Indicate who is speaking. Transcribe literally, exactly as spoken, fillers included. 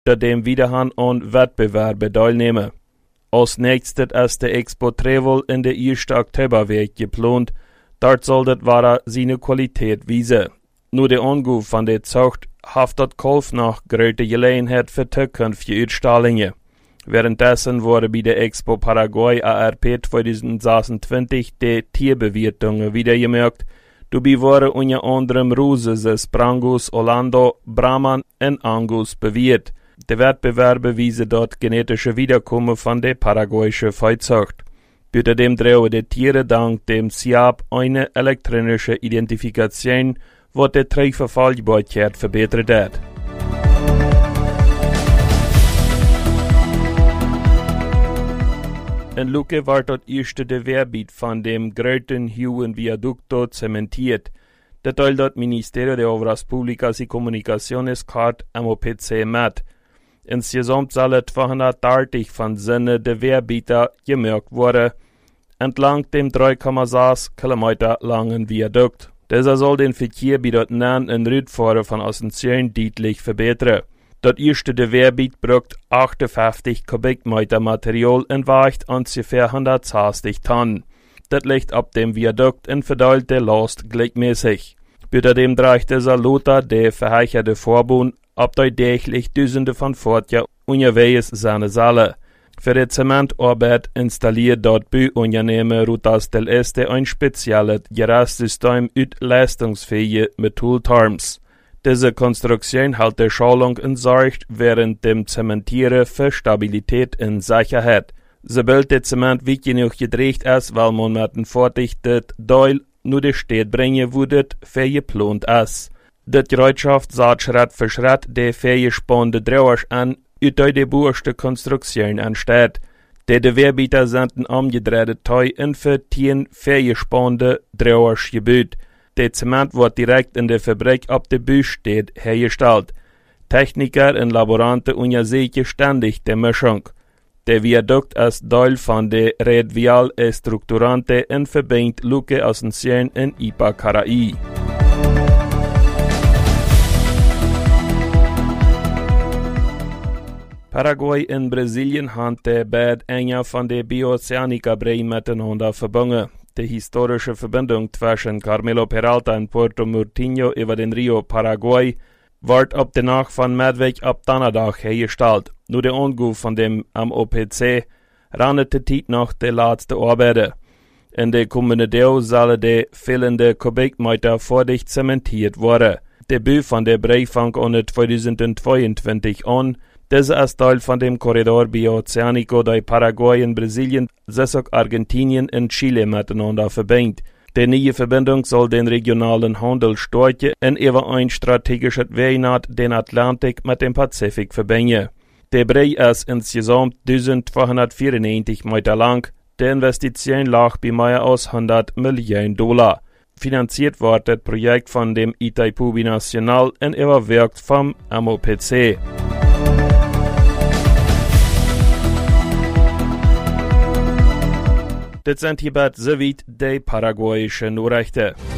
Speaker 1: der dem Wiederhand an Wettbewerbe teilnehmen. Als nächstes ist der Expo Travel in der ersten Oktoberwoche geplant. Dort soll das wahre seine Qualität wiesen. Nur der Anruf von der Zucht hat das Kauf nach größter Gelegenheit für zukünftige Ausstellungen. Währenddessen wurde bei der Expo Paraguay A R P zwanzig sechsundzwanzig die Tierbewertungen wieder gemerkt. Dabei wurden unter anderem Roses, Brangus, Orlando, Brahman und Angus bewährt. Die Wettbewerbe wiesen dort genetische Wiederkommen von der paraguayischen Viehzucht. Bei dem drehen die Tiere dank dem S I A P eine elektronische Identifikation, was die Tragverfolgbarkeit verbessert hat. In Lucke war das erste der Wehrbiet von dem größten Huen Viaducto zementiert. Das teilt das Ministerio de Obras Públicas y Comunicaciones Card M O P C mit. Insgesamt sollen zweihundertdreißig von Sinne der Wehrbieter gemerkt worden, entlang dem drei Komma sechs Kilometer langen Viadukt. Dieser soll den Verkehr bei dort nahen in Rückfahren von Asunción deutlich verbessern. Das erste der Wehrbiet braucht achtundfünfzig Kubikmeter Material und wiegt ungefähr hundertsechzig Tonnen. Das liegt ab dem Viadukt und verteilt der Last gleichmäßig. Bei dem dreht dieser Lothar der verheicherte Vorbund ab der täglich Dutzende von Fahrzeugen unterwegs seine Saale. Für die Zementarbeit installiert dort Bauunternehmer Rutas del Este ein spezielles Gerätsystem mit leistungsfähigen Metalltarms. Diese Konstruktion hält die Schalung und sorgt während dem Zementieren für Stabilität und Sicherheit. Sobald der Zement weit genug gedreht ist, weil man mit dem Fertig das Teil nur die Stadt bringen würde, für geplant ist. Das Gerätschaft sagt Schritt für Schritt die vorgespannte Drehers an, uit die boerste Konstruktion entsteht. Die de Wehrbieter sind ein umgedrehte Teil in für tien vorgespannte Drehers gebaut. Der Zement wird direkt in der Fabrik ab der Büstedt hergestellt. Techniker und Laboranten untersuchen ständig die Mischung. Der Viadukt ist Teil von der Red Vial Estructurante und verbindet Luque Asunción und Ypacaraí. Paraguay und Brasilien haben die beiden enger von der Bioceanica-Brei miteinander verbunden. Die historische Verbindung zwischen Carmelo Peralta und Puerto Murtinho über den Rio Paraguay wird ab der Nacht von Medweg ab Donnerstag hergestellt. Nur der Anruf von dem M O P C rannte Zeit nach der letzten Arbeiten. In der kommenden Deo sollen die fehlende Kubikmeter vordicht zementiert werden. Der Bau von der Brei fängt an zweitausendzweiundzwanzig an. Diese ist Teil von dem Korridor Bioceanico, der Paraguay und Brasilien, das auch Argentinien und Chile miteinander verbindet. Die neue Verbindung soll den regionalen Handel stärken und über ein strategisches Wegnetz den Atlantik mit dem Pazifik verbinden. Der Brei ist insgesamt eintausendzweihundertvierundneunzig Meter lang. Die Investition lag bei mehr als hundert Millionen Dollar. Finanziert wird das Projekt von dem Itaipu Binacional und überwirkt vom M O P C. Das sind hierbei soweit die paraguayischen Nachrichten.